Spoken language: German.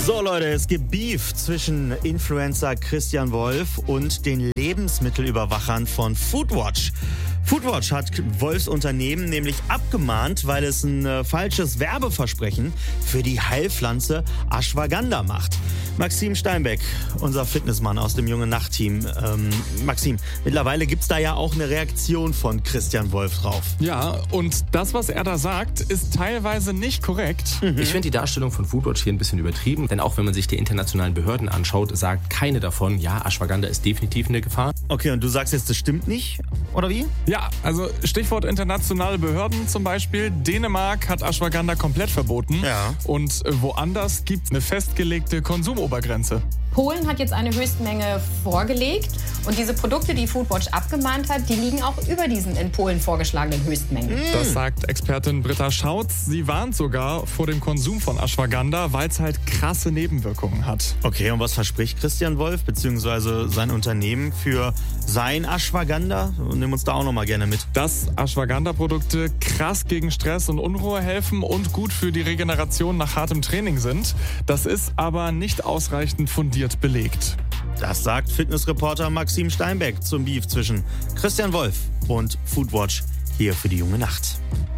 So Leute, es gibt Beef zwischen Influencer Christian Wolf und den Lebensmittelüberwachern von Foodwatch. Foodwatch hat Wolfs Unternehmen nämlich abgemahnt, weil es ein falsches Werbeversprechen für die Heilpflanze Ashwagandha macht. Maxim Steinbeck, unser Fitnessmann aus dem Junge Nacht-Team. Maxim, mittlerweile gibt's da ja auch eine Reaktion von Christian Wolf drauf. Ja, und das, was er da sagt, ist teilweise nicht korrekt. Ich finde die Darstellung von Foodwatch hier ein bisschen übertrieben, denn auch wenn man sich die internationalen Behörden anschaut, sagt keine davon, ja, Ashwagandha ist definitiv eine Gefahr. Okay, und du sagst jetzt, das stimmt nicht, oder wie? Ja, also Stichwort internationale Behörden zum Beispiel. Dänemark hat Ashwagandha komplett verboten. Ja. Und woanders gibt es eine festgelegte Konsumobergrenze. Polen hat jetzt eine Höchstmenge vorgelegt und diese Produkte, die Foodwatch abgemahnt hat, die liegen auch über diesen in Polen vorgeschlagenen Höchstmengen. Das sagt Expertin Britta Schautz. Sie warnt sogar vor dem Konsum von Ashwagandha, weil es halt krasse Nebenwirkungen hat. Okay, und was verspricht Christian Wolf bzw. sein Unternehmen für sein Ashwagandha? Nimm uns da auch noch mal gerne mit. Dass Ashwagandha-Produkte krass gegen Stress und Unruhe helfen und gut für die Regeneration nach hartem Training sind. Das ist aber nicht ausreichend fundiert belegt. Das sagt Fitnessreporter Maxim Steinbeck zum Beef zwischen Christian Wolf und Foodwatch hier für die Junge Nacht.